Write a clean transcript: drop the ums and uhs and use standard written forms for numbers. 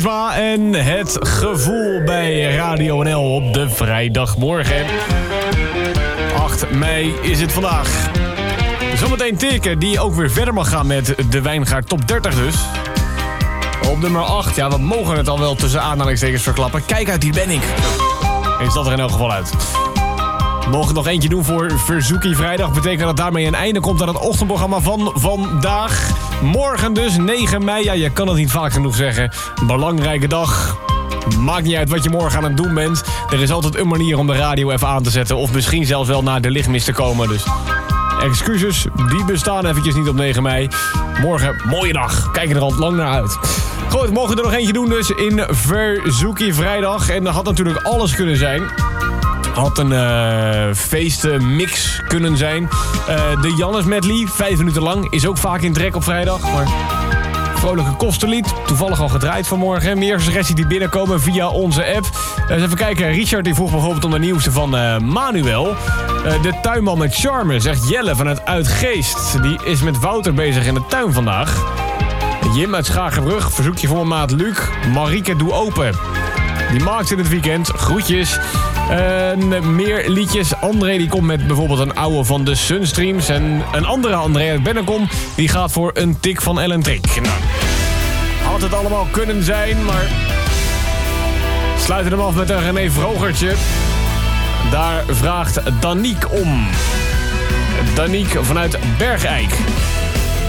En het gevoel bij Radio NL op de vrijdagmorgen. 8 mei is het vandaag. Zometeen Teke, die ook weer verder mag gaan met de Wijngaard Top 30 dus. Op nummer 8, ja, we mogen het al wel tussen aanhalingstekens verklappen. Kijk uit, die ben ik. Is dat er in elk geval uit. We mogen nog eentje doen voor Verzoekie Vrijdag. Betekent dat daarmee een einde komt aan het ochtendprogramma van vandaag. Morgen dus, 9 mei. Ja, je kan het niet vaak genoeg zeggen. Belangrijke dag. Maakt niet uit wat je morgen aan het doen bent. Er is altijd een manier om de radio even aan te zetten. Of misschien zelfs wel naar de lichtmis te komen. Dus excuses, die bestaan eventjes niet op 9 mei. Morgen, mooie dag. Kijk er al lang naar uit. Goed, we mogen er nog eentje doen dus in Verzoekie Vrijdag. En dat had natuurlijk alles kunnen zijn. Had een feestmix kunnen zijn. De Jannes medley, 5 minuten lang. Is ook vaak in trek op vrijdag. Maar vrolijke kostenlied. Toevallig al gedraaid vanmorgen. Meer suggesties die binnenkomen via onze app. Eens even kijken. Richard die vroeg bijvoorbeeld om de nieuwste van Manuel. De tuinman met charme, zegt Jelle vanuit Uitgeest. Die is met Wouter bezig in de tuin vandaag. Jim uit Schagenbrug. Verzoekje voor mijn maat Luc. Marieke, doe open. Die maakt in het weekend. Groetjes. Meer liedjes. André die komt met bijvoorbeeld een oude van de Sunstreams. En een andere André uit Bennekom. Die gaat voor een tik van Ellen Trick. Nou, had het allemaal kunnen zijn, maar sluiten hem af met een René Vrogertje. Daar vraagt Daniek om. Daniek vanuit Bergijk.